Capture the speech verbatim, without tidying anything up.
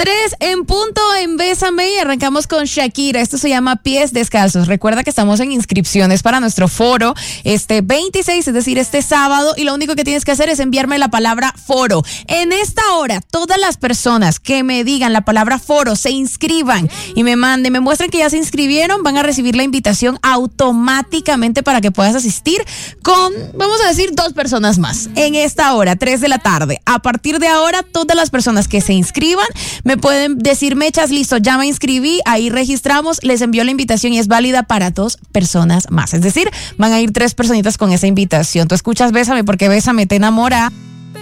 Tres en punto en Bésame y arrancamos con Shakira. Esto se llama Pies Descalzos. Recuerda que estamos en inscripciones para nuestro foro este veintiséis, es decir, este sábado, y lo único que tienes que hacer es enviarme la palabra foro. En esta hora, todas las personas que me digan la palabra foro, se inscriban y me manden, me muestren que ya se inscribieron, van a recibir la invitación automáticamente para que puedas asistir con, vamos a decir, dos personas más. En esta hora, tres de la tarde. A partir de ahora, todas las personas que se inscriban me pueden decir, Mechas, listo, ya me inscribí, ahí registramos, les envío la invitación y es válida para dos personas más. Es decir, van a ir tres personitas con esa invitación. Tú escuchas Bésame porque Bésame te enamora.